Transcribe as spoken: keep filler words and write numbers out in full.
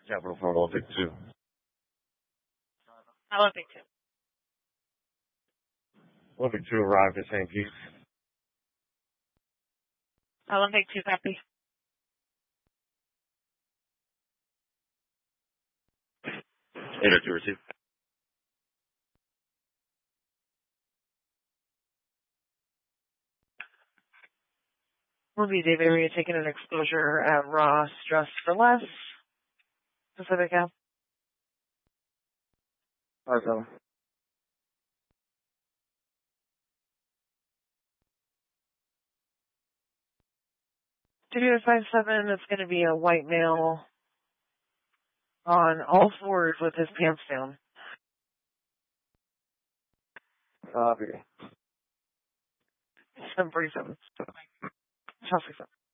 Capital for Olympic two. Olympic two. Olympic two arrived at Saint Pete. Olympic two, copy. eight oh two receive. Will be David, are you taking an exposure at Ross just for less? Pacific Ave? Five seven. Studio five seven, it's going to be a white male on all fours with his pants down. Copy. seven forty-seven. Chelsea seven.